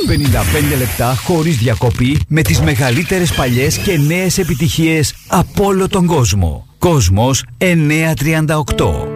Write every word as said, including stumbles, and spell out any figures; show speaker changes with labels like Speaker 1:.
Speaker 1: πενήντα πέντε λεπτά χωρίς διακοπή με τις μεγαλύτερες παλιές και νέες επιτυχίες από όλο τον κόσμο. Κόσμος εννιακόσια τριάντα οκτώ.